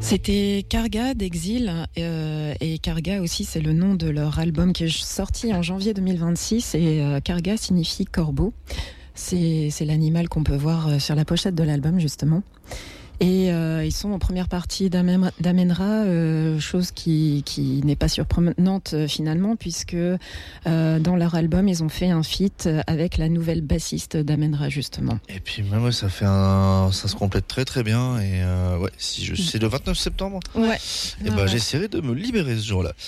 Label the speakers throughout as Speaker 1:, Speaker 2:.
Speaker 1: C'était Karga d'Exil et Karga aussi c'est le nom de leur album qui est sorti en janvier 2026 et Karga signifie corbeau. C'est l'animal qu'on peut voir sur la pochette de l'album justement. Et ils sont en première partie d'Amenra, chose qui n'est pas surprenante finalement, puisque dans leur album, ils ont fait un feat avec la nouvelle bassiste d'Amenra justement.
Speaker 2: Et puis même ça se complète très très bien. Et c'est le 29 septembre.
Speaker 1: Ouais.
Speaker 2: Et j'essaierai de me libérer ce jour-là.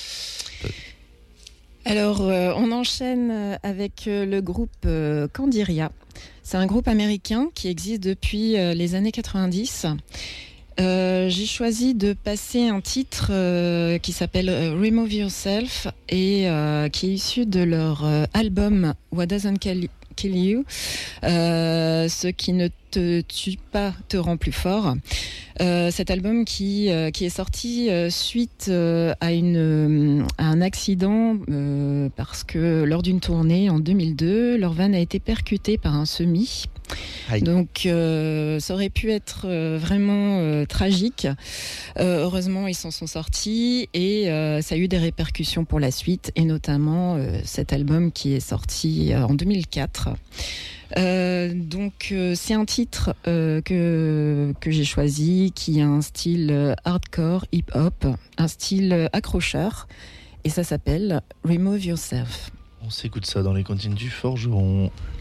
Speaker 1: Alors, on enchaîne avec le groupe Candiria. C'est un groupe américain qui existe depuis les années 90. J'ai choisi de passer un titre qui s'appelle Remove Yourself et qui est issu de leur album What Doesn't Kill You. Ce qui ne te tue pas te rend plus fort. Cet album qui est sorti suite à un accident parce que lors d'une tournée en 2002, leur van a été percuté par un semi. Aïe. Donc ça aurait pu être vraiment tragique. Heureusement, ils s'en sont sortis et ça a eu des répercussions pour la suite et notamment cet album qui est sorti en 2004. Donc c'est un titre que j'ai choisi qui a un style hardcore, hip-hop, un style accrocheur et ça s'appelle Remove Yourself.
Speaker 2: On s'écoute ça dans les cantines du forgeron.